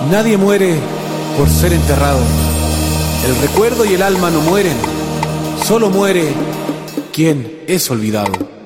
Nadie muere por ser enterrado. El recuerdo y el alma no mueren. Solo muere quien es olvidado.